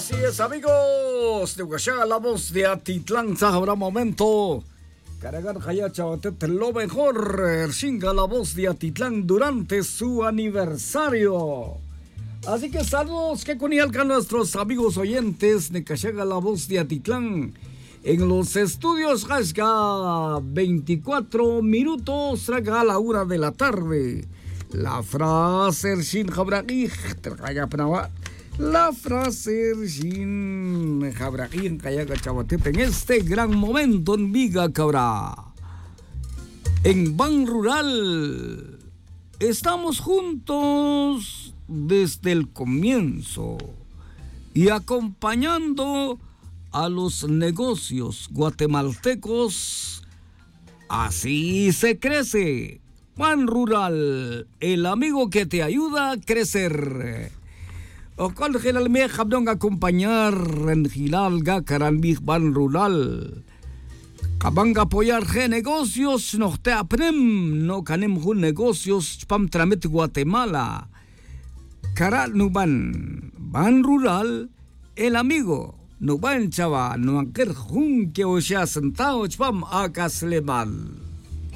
Así es, amigos de Huachaga, la voz de Atitlán. Habrá momento cargar Hayachabatete, lo mejor. Shinga, la voz de Atitlán durante su aniversario. Así que saludos que conialcan nuestros amigos oyentes de Cachaga, la voz de Atitlán. En los estudios Hasga, 24 minutos, traga la 1 de la tarde. La frase Shin Jabraqij, la frase Shin Jabraqij en Cayaga Chabatete en este gran momento en Viga Cabra. En Ban Rural estamos juntos desde el comienzo y acompañando a los negocios guatemaltecos. Así se crece. Ban Rural, el amigo que te ayuda a crecer. Ocal Gilal me habdong acompañar en Gilal Gakaran Big Ban Rural. Kabang apoyar ge negocios no te aprem no canem hun negocios pam tramit Guatemala. Karal nuban Ban Rural, el amigo nuban chava no anker hun que o sea sentado pam acaslemal.